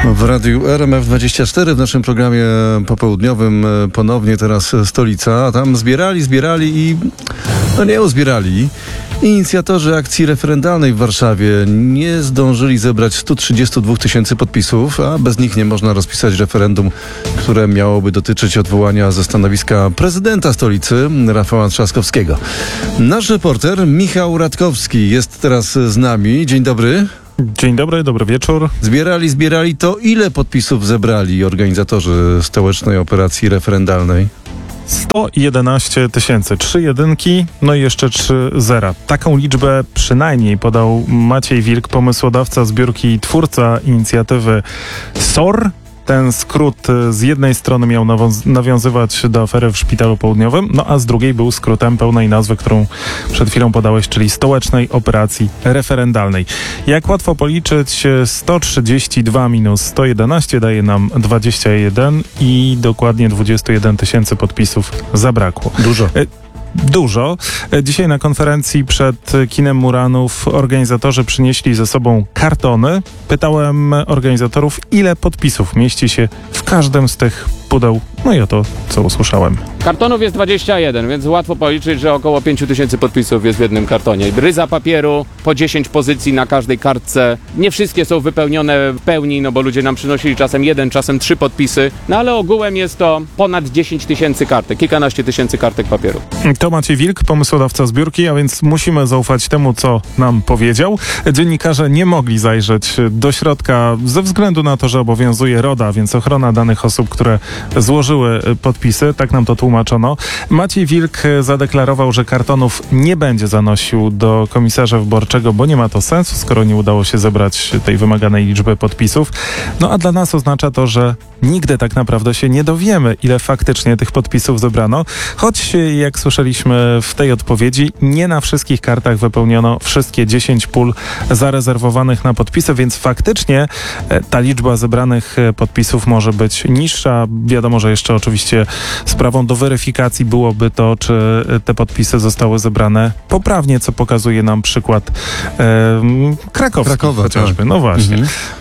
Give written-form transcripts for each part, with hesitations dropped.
W radiu RMF24 w naszym programie popołudniowym ponownie teraz stolica, a tam zbierali i nie uzbierali. Inicjatorzy akcji referendalnej w Warszawie nie zdążyli zebrać 132 000 podpisów, a bez nich nie można rozpisać referendum, które miałoby dotyczyć odwołania ze stanowiska prezydenta stolicy, Rafała Trzaskowskiego. Nasz reporter Michał Radkowski jest teraz z nami. Dzień dobry. Dzień dobry, dobry wieczór. Zbierali, to ile podpisów zebrali organizatorzy stołecznej operacji referendalnej? 111 000, 3 jedynki, no i jeszcze 3 zera. Taką liczbę przynajmniej podał Maciej Wilk, pomysłodawca zbiórki i twórca inicjatywy SOR. Ten skrót z jednej strony miał nawiązywać do afery w Szpitalu Południowym, no a z drugiej był skrótem pełnej nazwy, którą przed chwilą podałeś, czyli Stołecznej Operacji Referendalnej. Jak łatwo policzyć, 132 minus 111 daje nam 21 i dokładnie 21 000 podpisów zabrakło. Dużo. Dzisiaj na konferencji przed kinem Muranów organizatorzy przynieśli ze sobą kartony. Pytałem organizatorów, ile podpisów mieści się w każdym z tych pudeł. No i oto, co usłyszałem. Kartonów jest 21, więc łatwo policzyć, że około 5000 podpisów jest w jednym kartonie. Ryza papieru, po 10 pozycji na każdej kartce. Nie wszystkie są wypełnione w pełni, no bo ludzie nam przynosili czasem 1, czasem 3 podpisy. No ale ogółem jest to ponad 10 000 kartek, kilkanaście tysięcy kartek papieru. To Maciej Wilk, pomysłodawca zbiórki, a więc musimy zaufać temu, co nam powiedział. Dziennikarze nie mogli zajrzeć do środka ze względu na to, że obowiązuje RODO, więc ochrona danych osób, które złożyły podpisy, tak nam to tłumaczono. Maciej Wilk zadeklarował, że kartonów nie będzie zanosił do komisarza wyborczego, bo nie ma to sensu, skoro nie udało się zebrać tej wymaganej liczby podpisów. No a dla nas oznacza to, że nigdy tak naprawdę się nie dowiemy, ile faktycznie tych podpisów zebrano, choć jak słyszeliśmy w tej odpowiedzi, nie na wszystkich kartach wypełniono wszystkie 10 pól zarezerwowanych na podpisy, więc faktycznie ta liczba zebranych podpisów może być niższa. Wiadomo, że jeszcze oczywiście sprawą do weryfikacji byłoby to, czy te podpisy zostały zebrane poprawnie, co pokazuje nam przykład krakowski chociażby. Tak. No właśnie.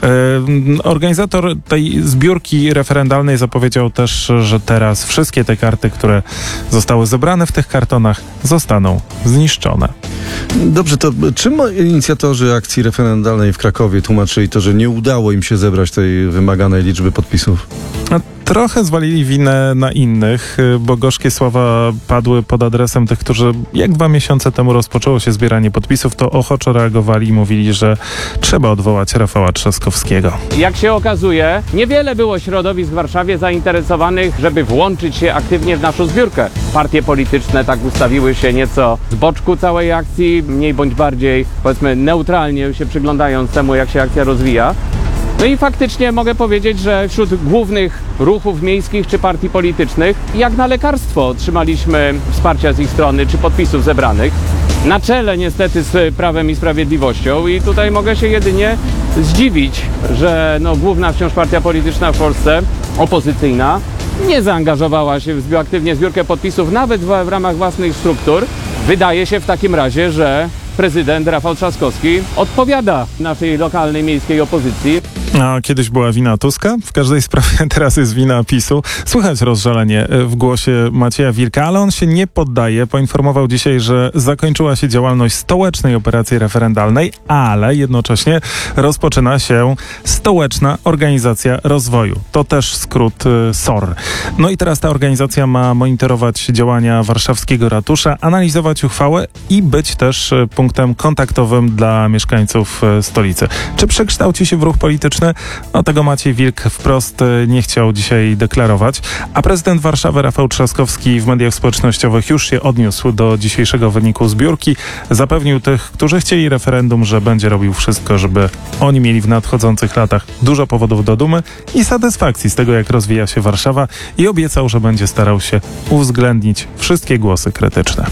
Organizator tej zbiórki referendalnej zapowiedział też, że teraz wszystkie te karty, które zostały zebrane w tych kartonach, zostaną zniszczone. Dobrze, to czym inicjatorzy akcji referendalnej w Krakowie tłumaczyli to, że nie udało im się zebrać tej wymaganej liczby podpisów? Trochę zwalili winę na innych, bo gorzkie słowa padły pod adresem tych, którzy jak 2 miesiące temu rozpoczęło się zbieranie podpisów, to ochoczo reagowali i mówili, że trzeba odwołać Rafała Trzaskowskiego. Jak się okazuje, niewiele było środowisk w Warszawie zainteresowanych, żeby włączyć się aktywnie w naszą zbiórkę. Partie polityczne tak ustawiły się nieco z boczku całej akcji, mniej bądź bardziej, powiedzmy, neutralnie się przyglądając temu, jak się akcja rozwija. No i faktycznie mogę powiedzieć, że wśród głównych ruchów miejskich czy partii politycznych, jak na lekarstwo, otrzymaliśmy wsparcia z ich strony czy podpisów zebranych. Na czele niestety z Prawem i Sprawiedliwością i tutaj mogę się jedynie zdziwić, że główna wciąż partia polityczna w Polsce, opozycyjna, nie zaangażowała się aktywnie w zbiórkę podpisów nawet w ramach własnych struktur. Wydaje się w takim razie, że prezydent Rafał Trzaskowski odpowiada naszej lokalnej miejskiej opozycji. A kiedyś była wina Tuska? W każdej sprawie teraz jest wina PiS-u. Słychać rozżalenie w głosie Macieja Wilka, ale on się nie poddaje. Poinformował dzisiaj, że zakończyła się działalność Stołecznej Operacji Referendalnej, ale jednocześnie rozpoczyna się Stołeczna Organizacja Rozwoju. To też skrót SOR. No i teraz ta organizacja ma monitorować działania warszawskiego ratusza, analizować uchwałę i być też punktem kontaktowym dla mieszkańców stolicy. Czy przekształci się w ruch polityczny? No tego Maciej Wilk wprost nie chciał dzisiaj deklarować, a prezydent Warszawy Rafał Trzaskowski w mediach społecznościowych już się odniósł do dzisiejszego wyniku zbiórki. Zapewnił tych, którzy chcieli referendum, że będzie robił wszystko, żeby oni mieli w nadchodzących latach dużo powodów do dumy i satysfakcji z tego, jak rozwija się Warszawa i obiecał, że będzie starał się uwzględnić wszystkie głosy krytyczne.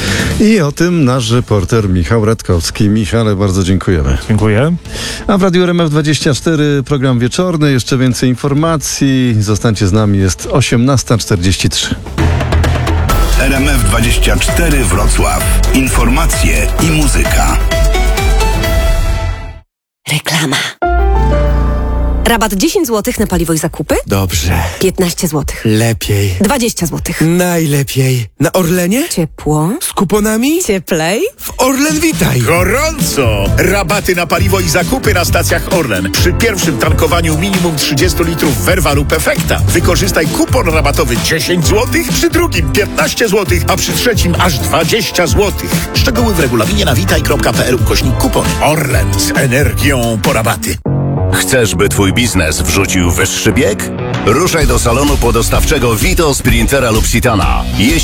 I o tym nasz reporter Michał Radkowski. Michale, bardzo dziękujemy. Dziękuję. A w Radiu RMF24 program wieczorny. Jeszcze więcej informacji. Zostańcie z nami. Jest 18:43. RMF24 Wrocław. Informacje i muzyka. Reklama. Rabat 10 zł na paliwo i zakupy? Dobrze. 15 zł. Lepiej. 20 zł. Najlepiej. Na Orlenie? Ciepło. Z kuponami? Cieplej. W Orlen Witaj. Gorąco! Rabaty na paliwo i zakupy na stacjach Orlen. Przy pierwszym tankowaniu minimum 30 litrów Verva lub Efekta wykorzystaj kupon rabatowy 10 zł, przy drugim 15 zł, a przy trzecim aż 20 zł. Szczegóły w regulaminie na witaj.pl/kupon. Orlen z energią po rabaty. Chcesz, by twój biznes wrzucił wyższy bieg? Ruszaj do salonu podostawczego Vito, Sprintera lub Citana.